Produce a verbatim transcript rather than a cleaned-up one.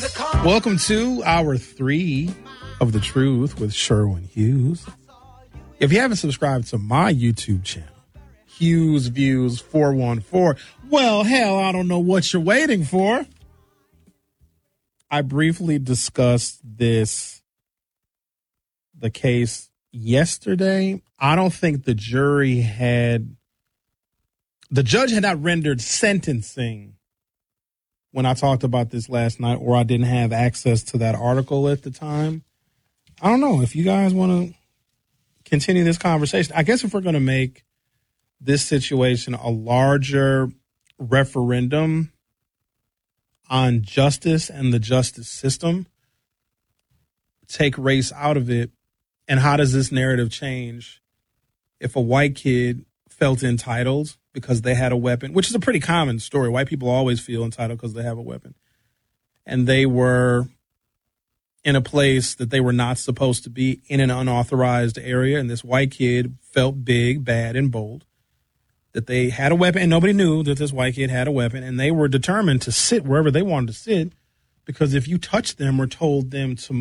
Welcome to hour three of The Truth with Sherwin Hughes. If you haven't subscribed to my YouTube channel, Hughes Views four one four, well, hell, I don't know what you're waiting for. I briefly discussed this, the case yesterday. I don't think the jury had, the judge had not rendered sentencing when I talked about this last night, or I didn't have access to that article at the time. I don't know if you guys want to continue this conversation. I guess if we're going to make this situation a larger referendum on justice and the justice system, take race out of it, and how does this narrative change if a white kid felt entitled because they had a weapon, which is a pretty common story. White people always feel entitled because they have a weapon. And they were in a place that they were not supposed to be, in an unauthorized area. And this white kid felt big, bad, and bold that they had a weapon. And nobody knew that this white kid had a weapon. And they were determined to sit wherever they wanted to sit, because if you touched them or told them to